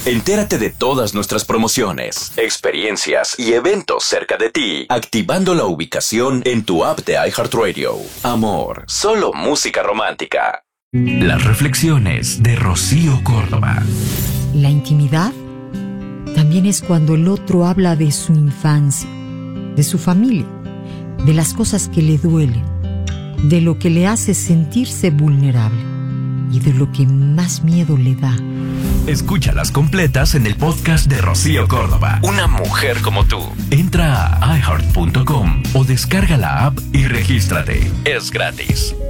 Entérate de todas nuestras promociones, experiencias y eventos cerca de ti, activando la ubicación en tu app de iHeartRadio. Amor, solo música romántica. Las reflexiones de Rocío Córdoba. La intimidad también es cuando el otro habla de su infancia, de su familia, de las cosas que le duelen, de lo que le hace sentirse vulnerable y de lo que más miedo le da. Escúchalas completas en el podcast de Rocío Córdoba. Una mujer como tú. Entra a iHeart.com o descarga la app y regístrate. Es gratis.